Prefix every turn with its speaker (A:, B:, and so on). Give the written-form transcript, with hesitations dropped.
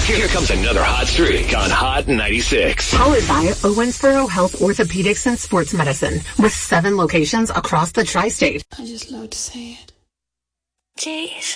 A: Here comes another hot streak on Hot 96.
B: Powered by Owensboro Health Orthopedics and Sports Medicine, with 7 locations across the tri-state.
C: I just love to say it.
D: Jeez.